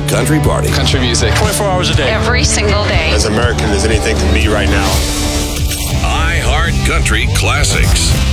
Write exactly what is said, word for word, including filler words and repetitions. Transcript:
country party. Country music. twenty-four hours a day. Every single day. As American as anything can be right now. iHeart Country Classics.